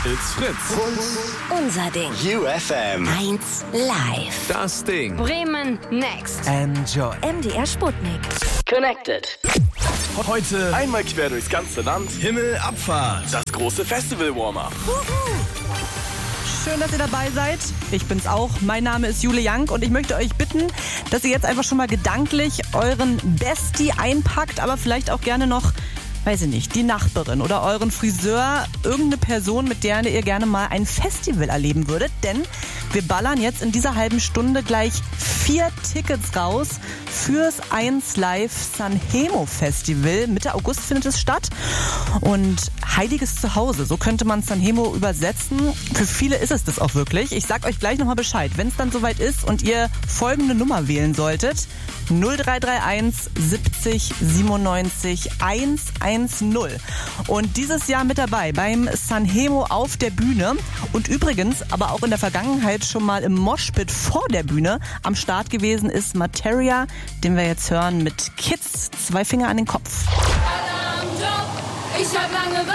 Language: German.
It's Fritz. Unser Ding. UFM. 1 Live. Das Ding. Bremen Next. Enjoy. MDR Sputnik. Connected. Heute Einmal quer durchs ganze Land. Himmelabfahrt. Das große Festival-Warm-Up. Schön, dass ihr dabei seid. Ich bin's auch. Mein Name ist Jule Young und ich möchte euch bitten, dass ihr jetzt einfach schon mal gedanklich euren Bestie einpackt, aber vielleicht auch gerne noch, weiß ich nicht, die Nachbarin oder euren Friseur, irgendeine Person, mit der ihr gerne mal ein Festival erleben würdet. Denn wir ballern jetzt in dieser halben Stunde gleich 4 Tickets raus fürs 1 Live Sanremo Festival. Mitte August findet es statt. Und heiliges Zuhause, so könnte man Sanremo übersetzen. Für viele ist es das auch wirklich. Ich sag euch gleich nochmal Bescheid, wenn es dann soweit ist und ihr folgende Nummer wählen solltet. 0331 70 97 110. Und dieses Jahr mit dabei beim Sanremo auf der Bühne und übrigens aber auch in der Vergangenheit schon mal im Moshpit vor der Bühne am Start gewesen ist Materia, den wir jetzt hören mit Kids, 2 Finger an den Kopf. Ich hab lange